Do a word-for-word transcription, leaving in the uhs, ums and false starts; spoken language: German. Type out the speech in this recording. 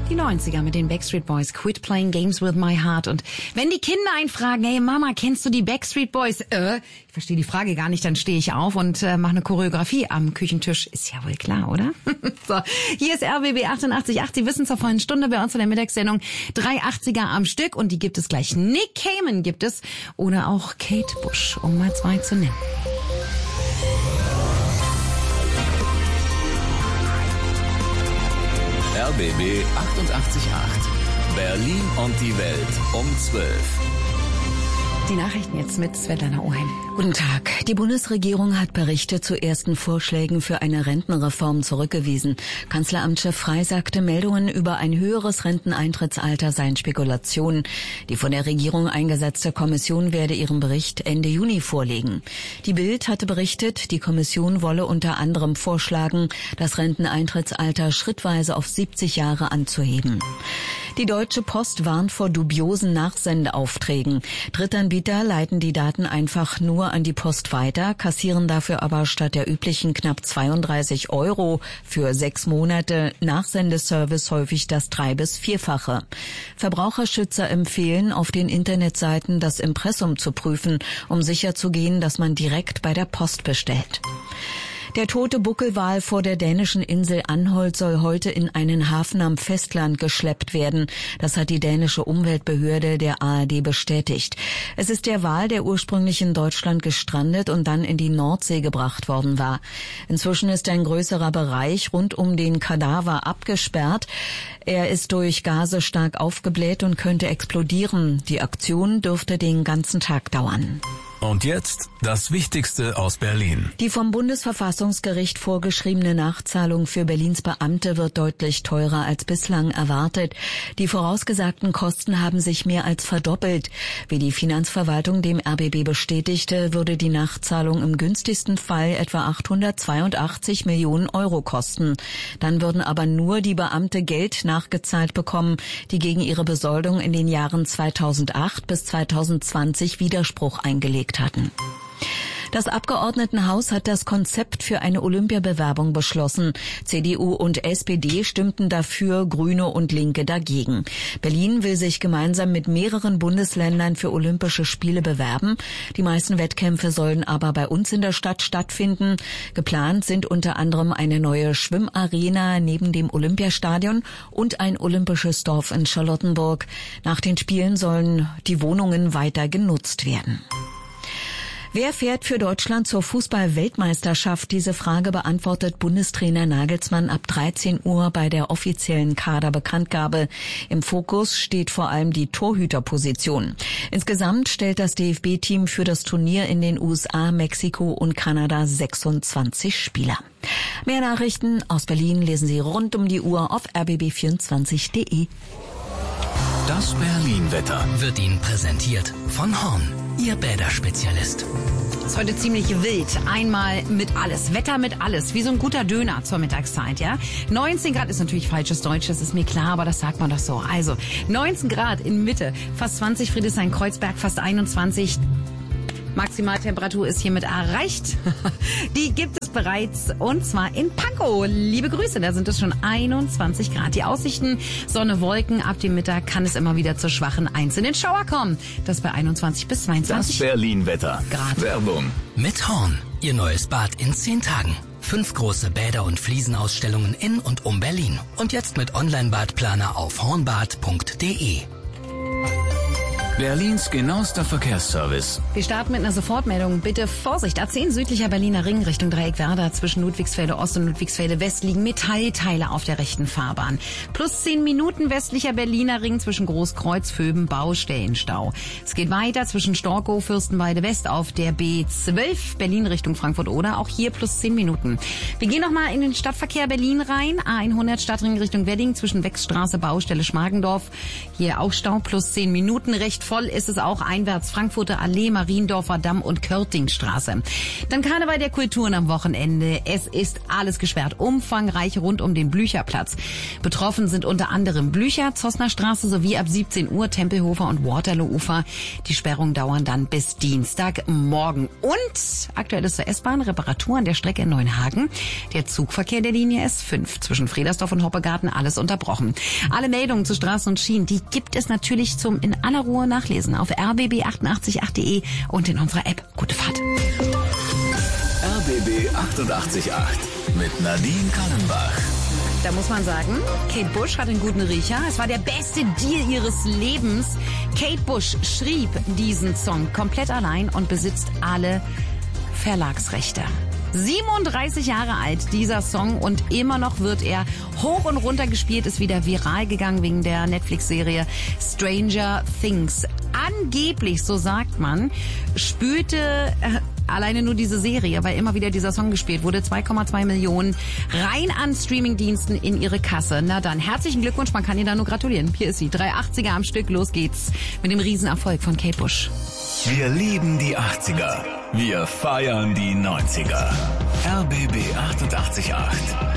Die neunziger mit den Backstreet Boys, Quit Playing Games with My Heart. Und wenn die Kinder einen fragen, hey Mama, kennst du die Backstreet Boys? Äh, ich verstehe die Frage gar nicht, dann stehe ich auf und äh, mache eine Choreografie am Küchentisch. Ist ja wohl klar, oder? So, hier ist R B B achtundachtzig Komma acht. Sie wissen zur vollen Stunde bei uns in der Mittagssendung. Drei achtziger am Stück und die gibt es gleich. Nick Cayman gibt es oder auch Kate Bush, um mal zwei zu nennen. R B B achtundachtzig Komma acht. Berlin und die Welt um zwölf. Die Nachrichten jetzt mit Svetlana Oheim. Guten Tag. Die Bundesregierung hat Berichte zu ersten Vorschlägen für eine Rentenreform zurückgewiesen. Kanzleramtschef Frey sagte, Meldungen über ein höheres Renteneintrittsalter seien Spekulationen. Die von der Regierung eingesetzte Kommission werde ihren Bericht Ende Juni vorlegen. Die Bild hatte berichtet, die Kommission wolle unter anderem vorschlagen, das Renteneintrittsalter schrittweise auf siebzig Jahre anzuheben. Die Deutsche Post warnt vor dubiosen Nachsendeaufträgen. Drittanbieter leiten die Daten einfach nur an die Post weiter, kassieren dafür aber statt der üblichen knapp zweiunddreißig Euro für sechs Monate Nachsendeservice häufig das drei- bis vierfache. Verbraucherschützer empfehlen, auf den Internetseiten das Impressum zu prüfen, um sicherzugehen, dass man direkt bei der Post bestellt. Der tote Buckelwal vor der dänischen Insel Anholt soll heute in einen Hafen am Festland geschleppt werden. Das hat die dänische Umweltbehörde der A R D bestätigt. Es ist der Wal, der ursprünglich in Deutschland gestrandet und dann in die Nordsee gebracht worden war. Inzwischen ist ein größerer Bereich rund um den Kadaver abgesperrt. Er ist durch Gase stark aufgebläht und könnte explodieren. Die Aktion dürfte den ganzen Tag dauern. Und jetzt das Wichtigste aus Berlin. Die vom Bundesverfassungsgericht vorgeschriebene Nachzahlung für Berlins Beamte wird deutlich teurer als bislang erwartet. Die vorausgesagten Kosten haben sich mehr als verdoppelt. Wie die Finanzverwaltung dem R B B bestätigte, würde die Nachzahlung im günstigsten Fall etwa achthundertzweiundachtzig Millionen Euro kosten. Dann würden aber nur die Beamte Geld nachgezahlt bekommen, die gegen ihre Besoldung in den Jahren zweitausendacht bis zweitausendzwanzig Widerspruch eingelegt hatten. Das Abgeordnetenhaus hat das Konzept für eine Olympiabewerbung beschlossen. C D U und S P D stimmten dafür, Grüne und Linke dagegen. Berlin will sich gemeinsam mit mehreren Bundesländern für Olympische Spiele bewerben. Die meisten Wettkämpfe sollen aber bei uns in der Stadt stattfinden. Geplant sind unter anderem eine neue Schwimmarena neben dem Olympiastadion und ein olympisches Dorf in Charlottenburg. Nach den Spielen sollen die Wohnungen weiter genutzt werden. Wer fährt für Deutschland zur Fußball-Weltmeisterschaft? Diese Frage beantwortet Bundestrainer Nagelsmann ab dreizehn Uhr bei der offiziellen Kaderbekanntgabe. Im Fokus steht vor allem die Torhüterposition. Insgesamt stellt das D F B-Team für das Turnier in den U S A, Mexiko und Kanada sechsundzwanzig Spieler. Mehr Nachrichten aus Berlin lesen Sie rund um die Uhr auf r b b vierundzwanzig punkt de. Das Berlin-Wetter wird Ihnen präsentiert von Horn, Ihr Bäderspezialist. Ist heute ziemlich wild. Einmal mit alles. Wetter mit alles. Wie so ein guter Döner zur Mittagszeit, ja? neunzehn Grad ist natürlich falsches Deutsch, das ist mir klar, aber das sagt man doch so. Also, neunzehn Grad in Mitte, fast zwanzig Friedrichshain-Kreuzberg, fast einundzwanzig. Maximaltemperatur ist hiermit erreicht. Die gibt es bereits und zwar in Pankow. Liebe Grüße, da sind es schon einundzwanzig Grad. Die Aussichten, Sonne, Wolken, ab dem Mittag kann es immer wieder zu schwachen einzelnen Schauer kommen. Das bei einundzwanzig bis zweiundzwanzig Das Berlin-Wetter. Grad. Werbung. Mit Horn, Ihr neues Bad in zehn Tagen. Fünf große Bäder- und Fliesenausstellungen in und um Berlin. Und jetzt mit Online-Badplaner auf hornbad punkt de. Berlins genauester Verkehrsservice. Wir starten mit einer Sofortmeldung. Bitte Vorsicht. A zehn südlicher Berliner Ring Richtung Dreieck Werder. Zwischen Ludwigsfelde Ost und Ludwigsfelde West liegen Metallteile auf der rechten Fahrbahn. Plus zehn Minuten westlicher Berliner Ring zwischen Großkreuz, Vöben, Baustellenstau. Es geht weiter zwischen Storkow, Fürstenwalde West auf der B zwölf Berlin Richtung Frankfurt-Oder. Auch hier plus zehn Minuten. Wir gehen nochmal in den Stadtverkehr Berlin rein. A hundert Stadtring Richtung Wedding zwischen Wechsstraße, Baustelle Schmargendorf. Hier auch Stau plus zehn Minuten. Recht voll ist es auch einwärts Frankfurter Allee, Mariendorfer Damm und Körtingstraße. Dann Karneval der Kulturen am Wochenende. Es ist alles gesperrt, umfangreich rund um den Blücherplatz. Betroffen sind unter anderem Blücher, Zossner Straße sowie ab siebzehn Uhr Tempelhofer und Waterloo-Ufer. Die Sperrungen dauern dann bis Dienstagmorgen. Und aktuell ist zur S-Bahn Reparatur an der Strecke in Neuenhagen. Der Zugverkehr der Linie S fünf zwischen Fredersdorf und Hoppegarten alles unterbrochen. Alle Meldungen zu Straßen und Schienen, die gibt es natürlich zum in aller Ruhe nachlesen auf r b b achtundachtzig acht punkt de und in unserer App. Gute Fahrt. R B B achtundachtzig Komma acht mit Nadine Kallenbach. Da muss man sagen, Kate Bush hat einen guten Riecher. Es war der beste Deal ihres Lebens. Kate Bush schrieb diesen Song komplett allein und besitzt alle Verlagsrechte. siebenunddreißig Jahre alt, dieser Song, und immer noch wird er hoch und runter gespielt, ist wieder viral gegangen wegen der Netflix-Serie Stranger Things. Angeblich, so sagt man, spülte äh, alleine nur diese Serie, weil immer wieder dieser Song gespielt wurde, zwei Komma zwei Millionen rein an Streamingdiensten in ihre Kasse. Na dann, herzlichen Glückwunsch, man kann ihr da nur gratulieren. Hier ist sie, drei achtziger am Stück, los geht's mit dem Riesenerfolg von Kate Bush. Wir lieben die achtziger. Wir feiern die neunziger. R B B achtundachtzig Komma acht.